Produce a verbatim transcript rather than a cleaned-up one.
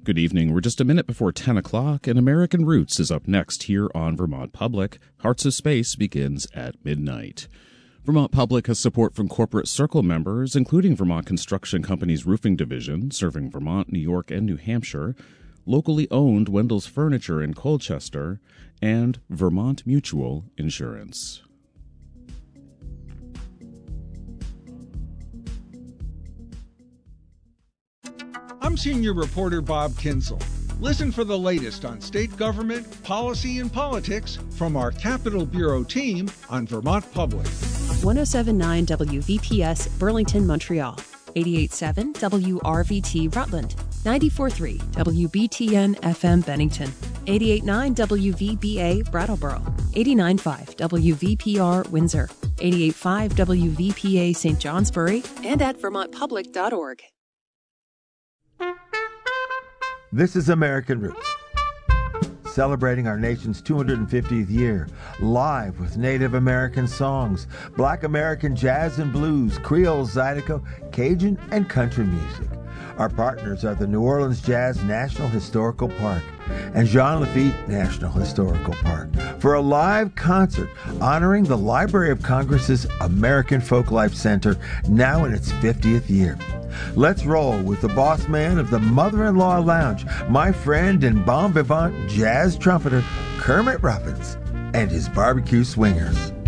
Good evening. We're just a minute before ten o'clock, and American Roots is up next here on Vermont Public. Hearts of Space begins at midnight. Vermont Public has support from Corporate Circle members, including Vermont Construction Company's roofing division, serving Vermont, New York, and New Hampshire, locally owned Wendell's Furniture in Colchester, and Vermont Mutual Insurance. I'm Senior Reporter Bob Kinsel. Listen for the latest on state government, policy, and politics from our Capitol Bureau team on Vermont Public. one oh seven point nine W V P S Burlington, Montreal. eighty-eight point seven W R V T Rutland. ninety-four point three W B T N F M Bennington. eighty-eight point nine W V B A Brattleboro. eighty-nine point five W V P R Windsor. eighty-eight point five W V P A Saint Johnsbury. And at vermont public dot org. This is American Roots, celebrating our nation's two hundred fiftieth year, live with Native American songs, Black American jazz and blues, Creole, Zydeco, Cajun, and country music. Our partners are the New Orleans Jazz National Historical Park and Jean Lafitte National Historical Park for a live concert honoring the Library of Congress's American Folklife Center, now in its fiftieth year. Let's roll with the boss man of the Mother-in-Law Lounge, my friend and bon vivant jazz trumpeter, Kermit Ruffins, and his barbecue swingers.